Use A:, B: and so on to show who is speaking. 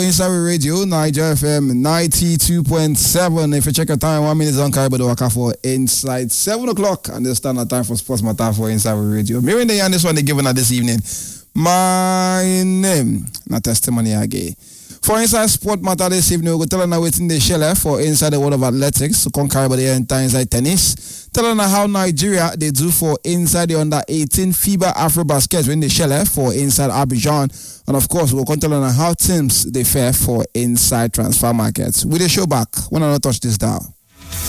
A: Inside Radio, Niger FM 92.7. If you check your time, 1 minute on Caribou Waka for Inside 7 o'clock, and the standard time for Sports Matter for Inside Radio. Me and the this one they given us this evening. My name, not testimony again. For Inside Sport Matter this evening, we'll tell you waiting the shell for Inside the world of athletics to conquer by the entire Inside tennis. Tell you how Nigeria they do for Inside the under 18 FIBA Afro Basket win the shell for Inside Abidjan. And of course, we'll tell you how teams they fare for Inside transfer markets. With the show back, when I not touch this down.